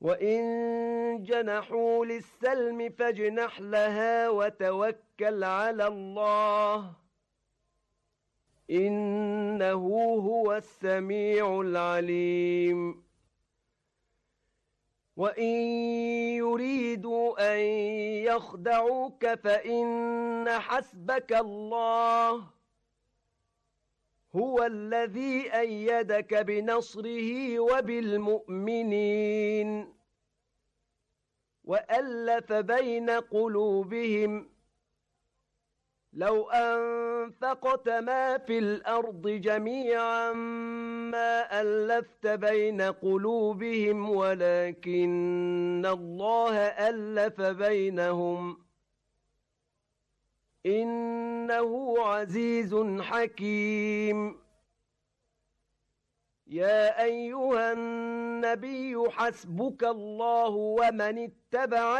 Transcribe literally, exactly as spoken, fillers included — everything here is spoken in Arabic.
وَإِن جَنَحُوا لِلسَّلْمِ فَاجْنَحْ لَهَا وَتَوَكَّلْ عَلَى اللَّهِ إِنَّهُ هُوَ السَّمِيعُ الْعَلِيمُ وَإِن يُرِيدُوا أَن يَخْدَعُوكَ فَإِنَّ حَسْبَكَ اللَّهُ هُوَ الَّذِي أَيَّدَكَ بِنَصْرِهِ وَبِالْمُؤْمِنِينَ وَأَلَّفَ بَيْنَ قُلُوبِهِمْ لَوْ أَنفَقْتَ مَا فِي الْأَرْضِ جَمِيعًا مَا أَلَّفْتَ بَيْنَ قُلُوبِهِمْ وَلَكِنَّ اللَّهَ أَلَّفَ بَيْنَهُمْ إِنَّهُ عَزِيزٌ حَكِيمٌ يَا أَيُّهَا النَّبِيُّ حَسْبُكَ اللَّهُ وَمَنِ اتَّبَعَكَ